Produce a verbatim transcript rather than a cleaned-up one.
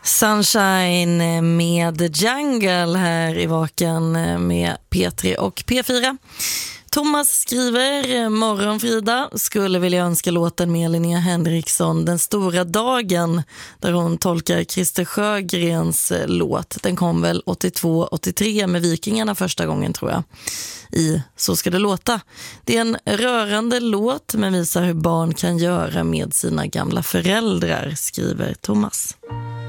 Sunshine med The Jungle här i Vaken med P tre och P fyra. Thomas skriver: morgon Frida, skulle vilja önska låten med Linnea Henriksson Den stora dagen, där hon tolkar Christer Sjögrens låt. Den kom väl åttiotvå åttiotre med Vikingarna första gången, tror jag, i Så ska det låta. Det är en rörande låt men visar hur barn kan göra med sina gamla föräldrar, skriver Thomas.